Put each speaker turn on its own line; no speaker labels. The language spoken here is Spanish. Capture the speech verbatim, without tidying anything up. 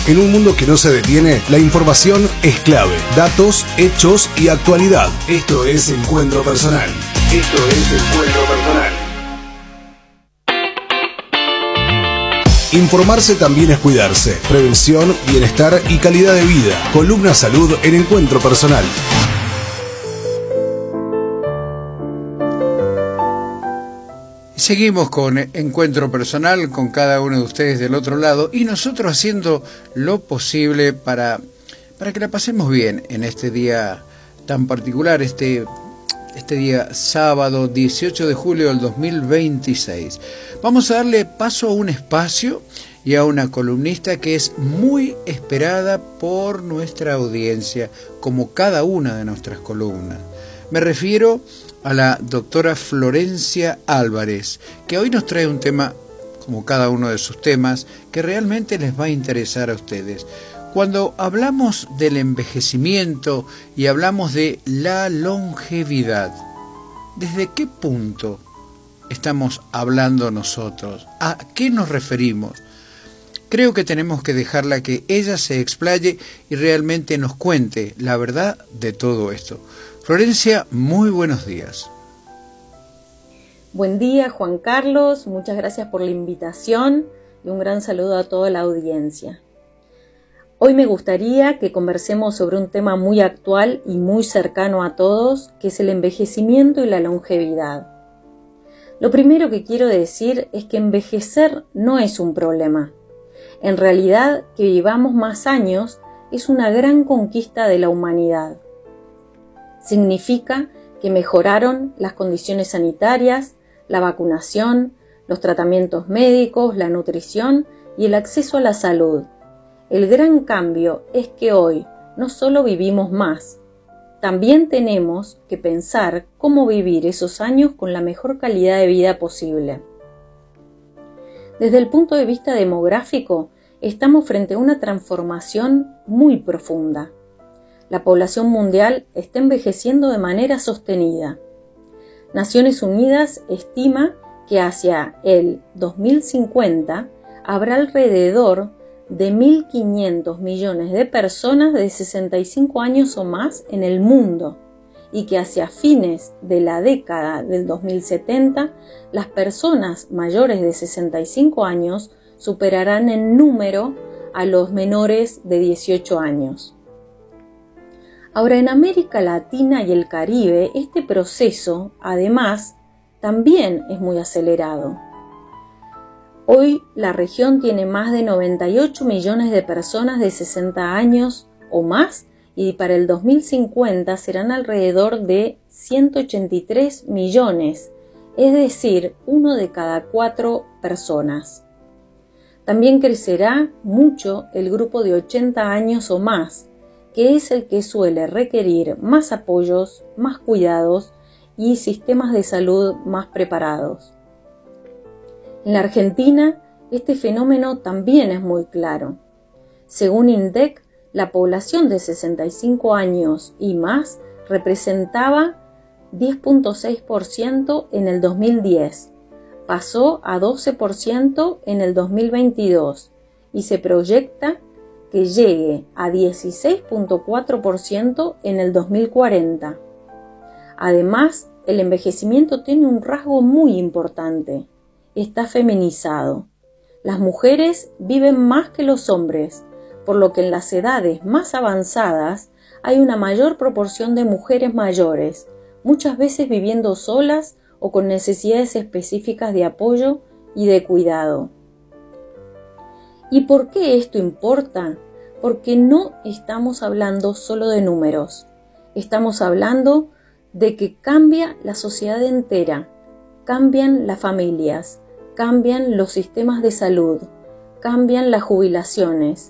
En un mundo que no se detiene, la información es clave. Datos, hechos y actualidad. Esto es Encuentro Personal. Esto es Encuentro Personal. Informarse también es cuidarse. Prevención, bienestar y calidad de vida. Columna Salud en Encuentro Personal.
Seguimos con Encuentro Personal, con cada uno de ustedes del otro lado y nosotros haciendo lo posible para, para que la pasemos bien en este día tan particular, este, este día sábado dieciocho de julio del dos mil veintiséis. Vamos a darle paso a un espacio y a una columnista que es muy esperada por nuestra audiencia, como cada una de nuestras columnas. Me refiero a la doctora Florencia Álvarez, que hoy nos trae un tema, como cada uno de sus temas, que realmente les va a interesar a ustedes. Cuando hablamos del envejecimiento y hablamos de la longevidad, ¿desde qué punto estamos hablando nosotros? ¿A qué nos referimos? Creo que tenemos que dejarla que ella se explaye y realmente nos cuente la verdad de todo esto. Florencia, muy buenos días.
Buen día, Juan Carlos. Muchas gracias por la invitación y un gran saludo a toda la audiencia. Hoy me gustaría que conversemos sobre un tema muy actual y muy cercano a todos, que es el envejecimiento y la longevidad. Lo primero que quiero decir es que envejecer no es un problema. En realidad, que vivamos más años es una gran conquista de la humanidad. Significa que mejoraron las condiciones sanitarias, la vacunación, los tratamientos médicos, la nutrición y el acceso a la salud. El gran cambio es que hoy no solo vivimos más, también tenemos que pensar cómo vivir esos años con la mejor calidad de vida posible. Desde el punto de vista demográfico, estamos frente a una transformación muy profunda. La población mundial está envejeciendo de manera sostenida. Naciones Unidas estima que hacia el dos mil cincuenta habrá alrededor de mil quinientos millones de personas de sesenta y cinco años o más en el mundo y que hacia fines de la década del dos mil setenta las personas mayores de sesenta y cinco años superarán en número a los menores de dieciocho años. Ahora, en América Latina y el Caribe, este proceso, además, también es muy acelerado. Hoy la región tiene más de noventa y ocho millones de personas de sesenta años o más y para el dos mil cincuenta serán alrededor de ciento ochenta y tres millones, es decir, uno de cada cuatro personas. También crecerá mucho el grupo de ochenta años o más, que es el que suele requerir más apoyos, más cuidados y sistemas de salud más preparados. En la Argentina, este fenómeno también es muy claro. Según INDEC, la población de sesenta y cinco años y más representaba diez punto seis por ciento en el dos mil diez, pasó a doce por ciento en el dos mil veintidós y se proyecta que llegue a dieciséis punto cuatro por ciento en el dos mil cuarenta. Además, el envejecimiento tiene un rasgo muy importante. Está feminizado. Las mujeres viven más que los hombres, por lo que en las edades más avanzadas hay una mayor proporción de mujeres mayores, muchas veces viviendo solas o con necesidades específicas de apoyo y de cuidado. ¿Y por qué esto importa? Porque no estamos hablando solo de números. Estamos hablando de que cambia la sociedad entera, cambian las familias, cambian los sistemas de salud, cambian las jubilaciones,